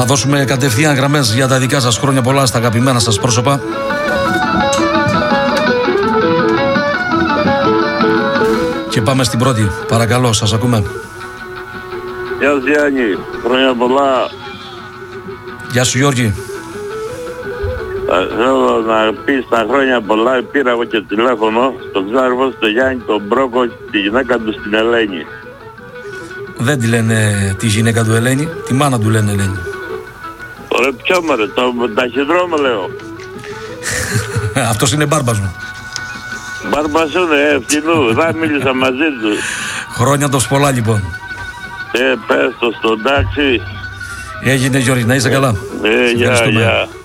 Θα δώσουμε κατευθείαν γραμμές για τα δικά σας. Χρόνια πολλά στα αγαπημένα σας πρόσωπα. Και πάμε στην πρώτη. Παρακαλώ, σας ακούμε. Γεια σου Γιάννη, χρόνια πολλά. Γεια σου Γιώργη. Θέλω να πεις τα χρόνια πολλά. Πήρα εγώ και τηλέφωνο στον ξάδερφο, στον Γιάννη, τον Μπρόκο, τη γυναίκα του στην Ελένη. Δεν τη λένε τη γυναίκα του Ελένη, τη μάνα του λένε Ελένη. Ωραία, ποιο μωρέ, τον ταχυδρόμο λέω. Αυτός είναι μπάρμπας μου. Μπάρμπας είναι, ευθυνού, δεν μίλησα μαζί του. Χρόνια το πολλά λοιπόν. Πες το στον τάξη. Έγινε Γιώργη, να είσαι καλά. Γεια, γεια.